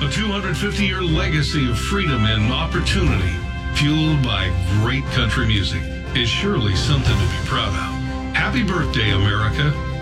A 250-year legacy of freedom and opportunity, fueled by great country music, is surely something to be proud of. Happy birthday, America.